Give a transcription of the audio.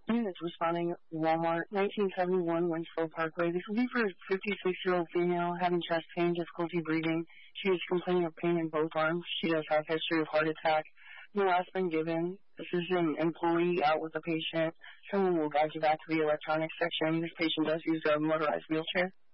Units responding, Walmart, 1971 Winslow Parkway. This will be for a 56-year-old female having chest pain, difficulty breathing. She is complaining of pain in both arms. She does have history of heart attack. No aspirin given. This is an employee out with a patient. Someone will guide you back to the electronics section. This patient does use a motorized wheelchair.